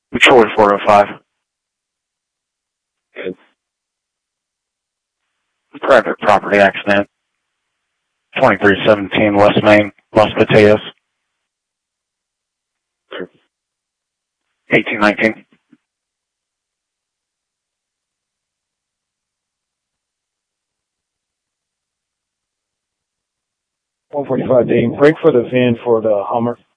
Detroit 405. Good. Private property accident. 2317 West Main, Los Pateos. 1819. $145 Dean. Break for the VIN for the Hummer.